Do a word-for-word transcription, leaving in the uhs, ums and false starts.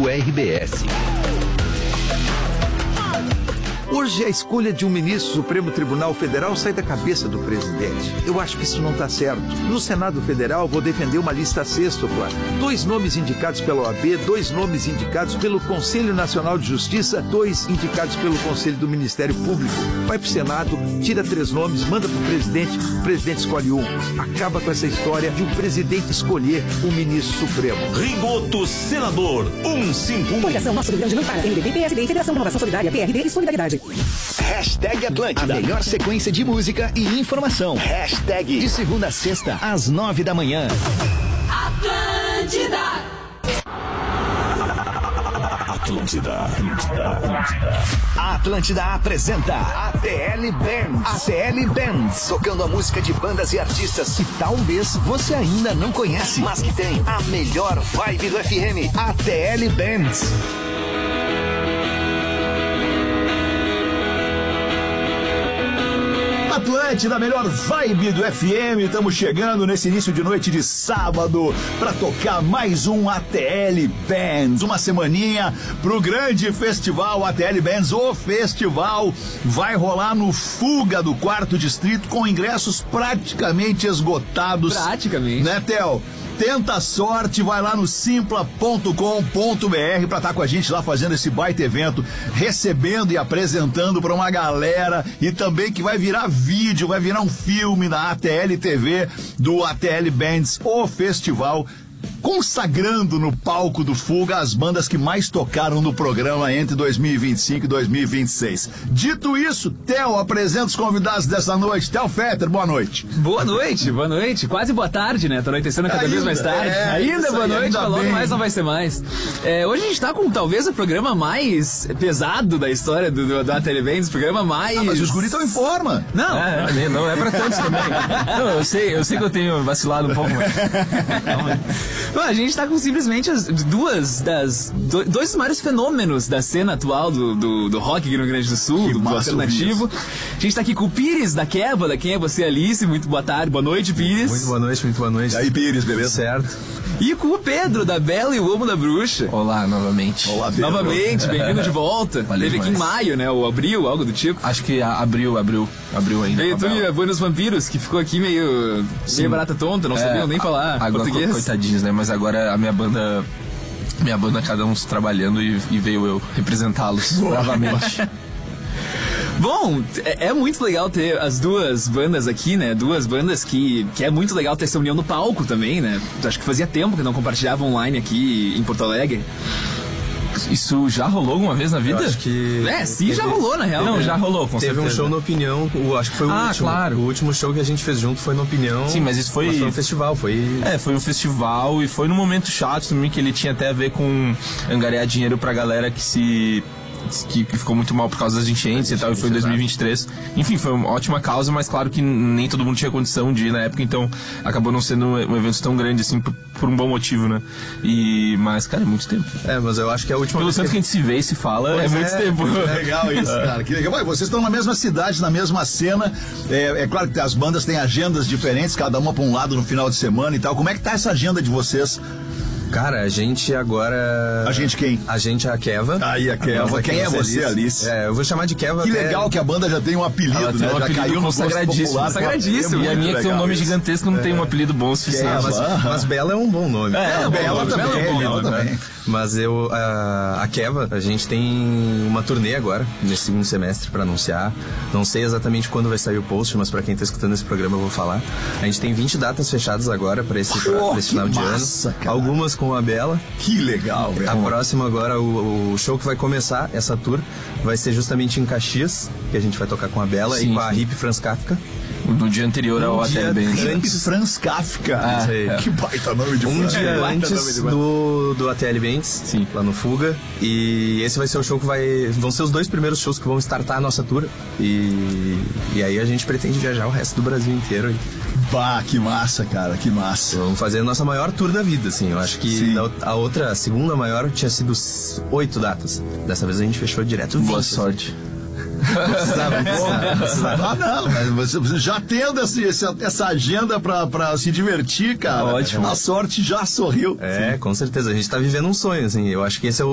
Rádio R B S. Hoje a escolha de um ministro do Supremo Tribunal Federal sai da cabeça do presidente. Eu acho que isso não está certo. No Senado Federal vou defender uma lista sextupla. Dois nomes indicados pela O A B, dois nomes indicados pelo Conselho Nacional de Justiça, dois indicados pelo Conselho do Ministério Público. Vai pro Senado, tira três nomes, manda pro presidente, o presidente escolhe um. Acaba com essa história de um presidente escolher um ministro supremo. Rigoto Senador cento e cinquenta e um. Coligação Nosso Rio Grande não para. M D B, P S D e Federação Renovação Solidária, P R D e Solidariedade. Hashtag Atlântida. A melhor sequência de música e informação. Hashtag de segunda a sexta, às nove da manhã. Atlântida. Atlântida. Atlântida. Atlântida. A Atlântida apresenta A T L Bands. A T L Bands, tocando a música de bandas e artistas que talvez você ainda não conhece, mas que tem a melhor vibe do F M. A T L Bands. Atlântida, melhor vibe do F M. Estamos chegando nesse início de noite de sábado para tocar mais um A T L Bands. Uma semaninha pro grande festival A T L Bands. O festival vai rolar no Fuga do Quarto Distrito com ingressos praticamente esgotados. Praticamente. Né, Theo? Tenta a sorte, vai lá no simpla ponto com ponto b r pra estar com a gente lá fazendo esse baita evento, recebendo e apresentando pra uma galera, e também que vai virar vídeo, vai virar um filme na A T L T V do A T L Bands, o festival, consagrando no palco do Fuga as bandas que mais tocaram no programa entre dois mil e vinte e cinco e dois mil e vinte e seis. Dito isso, Theo, apresenta os convidados dessa noite. Theo Fetter, boa noite. Boa noite, boa noite. Quase boa tarde, né? Tô anoitecendo cada vez mais tarde. É, ainda boa aí, noite, ainda logo bem. mais não vai ser mais. É, hoje a gente tá com talvez o programa mais pesado da história do, do, do A T L Bands, o programa mais... Ah, mas os guris estão em forma. Não. É, não é pra todos também. Não, eu sei, eu sei que eu tenho vacilado um pouco, mas... Bom, a gente tá com simplesmente as duas das... do- dois dos maiores fenômenos da cena atual do, do, do rock aqui no Rio Grande do Sul, Que do, do massa alternativo. A gente tá aqui com o Pires da Quebra, Quem é Você, Alice? Muito boa tarde, boa noite, Pires. Muito boa noite, muito boa noite. E aí, Pires, beleza? Certo. E com o Pedro, da Bela e o Lobo da Bruxa. Olá, novamente. Olá, Pedro. Novamente, bem-vindo de volta. Valeu Teve aqui em demais. maio, né? Ou abril, algo do tipo. Acho que a- abriu, abriu, abriu ainda. Veio com a tu e Bela. a Buenos Vampiros, que ficou aqui meio, meio barata tonta, não É, sabiam nem a- falar agora, português. co- coitadinhos, né? Mas agora a minha banda... Minha banda, cada um trabalhando e, e veio eu representá-los bravamente. Bom, é, é muito legal ter as duas bandas aqui, né? Duas bandas que, que é muito legal ter essa união no palco também, né? Acho que fazia tempo que não compartilhava online aqui em Porto Alegre. Isso já rolou alguma vez na vida? Eu acho que... É, sim, já rolou, na real. Não, né? já rolou, com Teve certeza. um show no Opinião, o, acho que foi o Ah, último. claro. O último show que a gente fez junto foi no Opinião. Sim, mas isso foi- Mas foi um festival, foi... É, foi um festival e foi num momento chato também, que ele tinha até a ver com angariar dinheiro pra galera que se... Que, que ficou muito mal por causa das enchentes e tal, e foi em dois mil e vinte e três. Enfim, foi uma ótima causa, mas claro que nem todo mundo tinha condição de ir na época, então acabou não sendo um evento tão grande assim, por, por um bom motivo, né? E, mas, cara, é muito tempo. É, mas eu acho que é a última Pelo vez tanto que a gente se vê e se fala, é muito tempo. Legal isso, cara. Que legal. Ué, vocês estão na mesma cidade, na mesma cena. É, é claro que as bandas têm agendas diferentes, cada uma para um lado no final de semana e tal. Como é que tá essa agenda de vocês? Cara, a gente agora... A gente quem? A gente é a Keva. Aí, a Keva. nossa Quem é você, Alice? É, eu vou chamar de Keva Que até... legal que a banda já tem um apelido, Ela tem né? um Já apelido caiu no gosto consagradíssimo. popular. Consagradíssimo. E a É minha, muito que tem um legal nome isso. gigantesco, não tem um apelido bom o É, suficiente. mas, Ah, mas Bela é um bom nome. É, É, Bela bom, também, Bela é um bom Bela nome, também. né? Mas eu, a, a Keva, a gente tem uma turnê agora, nesse segundo semestre, pra anunciar. Não sei exatamente quando vai sair o post, mas pra quem tá escutando esse programa eu vou falar. A gente tem vinte datas fechadas agora pra esse, pra, Pô, pra esse que final de massa, ano. cara. Algumas com a Bela. Que legal, velho. A próxima agora, o, o show que vai começar essa tour vai ser justamente em Caxias, que a gente vai tocar com a Bela Sim, e com a sim. Hip Franz Kafka. No dia anterior ao Um A T L dia Bands. antes- Franz Kafka. Ah, é. Que baita nome de Um Franz. dia Baita nome antes de banda. do, do A T L Bands, Sim. lá no Fuga. E esse vai ser o show que vai... Vão ser os dois primeiros shows que vão startar a nossa tour. E, e aí a gente pretende viajar o resto do Brasil inteiro. E Bah, que massa, cara, que massa. vamos fazer a nossa maior tour da vida, assim. Eu acho que Sim. a, a outra, a segunda maior, tinha sido s- oito datas. Dessa vez a gente fechou direto vinte. Boa sorte. Não precisava, não precisava, não precisava. Ah, não, mas você você já tendo esse, essa, essa agenda pra, pra se divertir, cara. Ótimo. A sorte já sorriu. É, com certeza. A gente tá vivendo um sonho, assim. Eu acho que esse é o